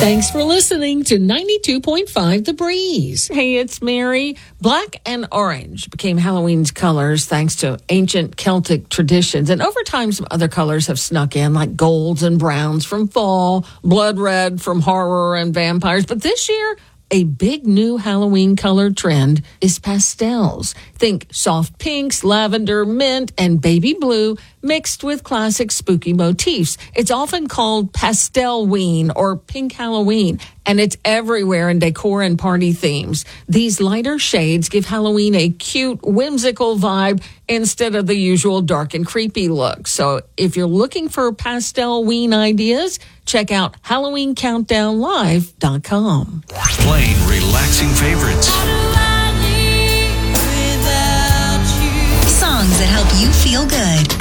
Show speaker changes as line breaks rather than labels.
Thanks for listening to 92.5 The Breeze. Hey, it's Mary. Black and orange became Halloween's colors thanks to ancient Celtic traditions. And over time, some other colors have snuck in, like golds and browns from fall, blood red from horror and vampires. But this year, a big new Halloween color trend is pastels. Think soft pinks, lavender, mint, and baby blue mixed with classic spooky motifs. It's often called Pastelween or Pink Halloween, and it's everywhere in decor and party themes. These lighter shades give Halloween a cute, whimsical vibe instead of the usual dark and creepy look. So if you're looking for Pastelween ideas, check out HalloweenCountdownLive.com.
Playing relaxing favorites.
Songs that help you feel good.